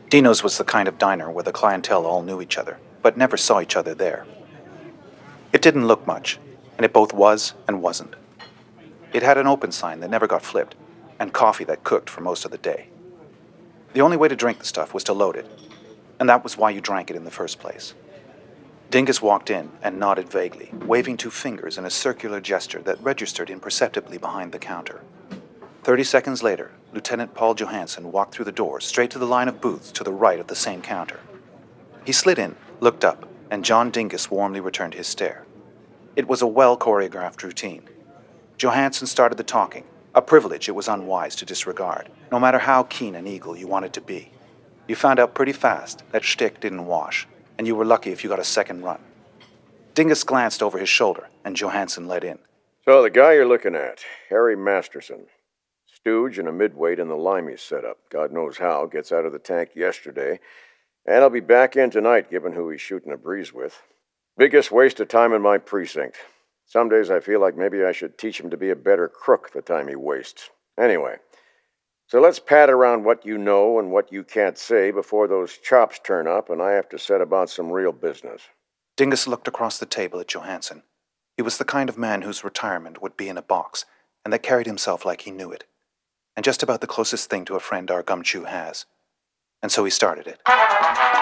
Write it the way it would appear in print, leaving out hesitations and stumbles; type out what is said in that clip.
Dino's was the kind of diner where the clientele all knew each other, but never saw each other there. It didn't look much, and it both was and wasn't. It had an open sign that never got flipped, and coffee that cooked for most of the day. The only way to drink the stuff was to load it, and that was why you drank it in the first place. Dingus walked in and nodded vaguely, waving two fingers in a circular gesture that registered imperceptibly behind the counter. 30 seconds later, Lieutenant Paul Johansson walked through the doors straight to the line of booths to the right of the same counter. He slid in, looked up, and John Dingus warmly returned his stare. It was a well-choreographed routine. Johansson started the talking, a privilege it was unwise to disregard, no matter how keen an eagle you wanted to be. You found out pretty fast that shtick didn't wash, and you were lucky if you got a second run. Dingus glanced over his shoulder, and Johansson led in. So the guy you're looking at, Harry Masterson. Stooge and a midweight in the Limey setup. God knows how, gets out of the tank yesterday. And I'll be back in tonight, given who he's shooting a breeze with. Biggest waste of time in my precinct. Some days I feel like maybe I should teach him to be a better crook the time he wastes. Anyway, so let's pat around what you know and what you can't say before those chops turn up and I have to set about some real business. Dingus looked across the table at Johansson. He was the kind of man whose retirement would be in a box, and that carried himself like he knew it. And just about the closest thing to a friend our gumshoe has. And so he started it.